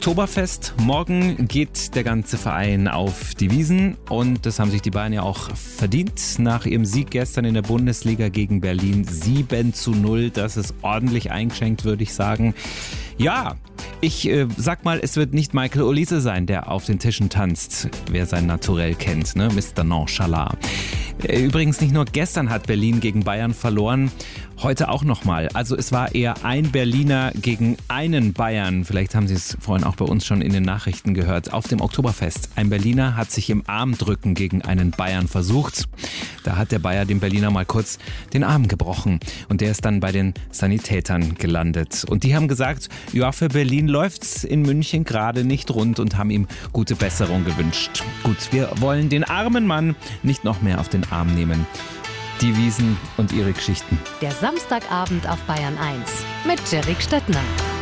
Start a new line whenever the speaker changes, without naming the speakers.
Oktoberfest. Morgen geht der ganze Verein auf die Wiesn und das haben sich die Bayern ja auch verdient. Nach ihrem Sieg gestern in der Bundesliga gegen Berlin 7:0. Das ist ordentlich eingeschenkt, würde ich sagen. Ja, ich sag mal, es wird nicht Michael Olise sein, der auf den Tischen tanzt, wer sein Naturell kennt, ne? Mr. Nonchalant. Übrigens nicht nur gestern hat Berlin gegen Bayern verloren, heute auch nochmal. Also es war eher ein Berliner gegen einen Bayern. Vielleicht haben Sie es vorhin auch bei uns schon in den Nachrichten gehört. Auf dem Oktoberfest. Ein Berliner hat sich im Armdrücken gegen einen Bayern versucht. Da hat der Bayer dem Berliner mal kurz den Arm gebrochen. Und der ist dann bei den Sanitätern gelandet. Und die haben gesagt, ja, für Berlin läuft's in München gerade nicht rund und haben ihm gute Besserung gewünscht. Gut, wir wollen den armen Mann nicht noch mehr auf den Arm nehmen. Die Wiesn und ihre Geschichten.
Der Samstagabend auf Bayern 1 mit Jerrik Stettner.